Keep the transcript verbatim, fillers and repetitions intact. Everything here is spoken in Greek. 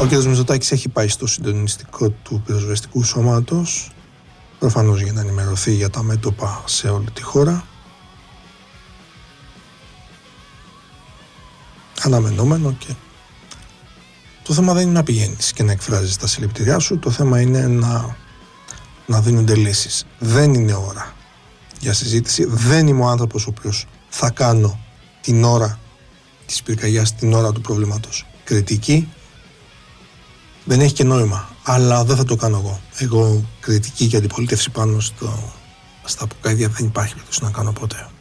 Ο κ. Μητσοτάκης έχει πάει στο συντονιστικό του πυροσβεστικού σώματος, προφανώς για να ενημερωθεί για τα μέτωπα σε όλη τη χώρα. Αναμενόμενο, και το θέμα δεν είναι να πηγαίνεις και να εκφράζεις τα συλληπιτήριά σου, το θέμα είναι να, να δίνονται λύσεις. Δεν είναι ώρα για συζήτηση, δεν είμαι ο άνθρωπος ο οποίος θα κάνω την ώρα της πυρκαγιάς, την ώρα του προβλήματος κριτική. Δεν έχει και νόημα, αλλά δεν θα το κάνω εγώ. Εγώ κριτική και αντιπολίτευση πάνω στο, στα αποκαίδια δεν υπάρχει περίπτωση να κάνω ποτέ.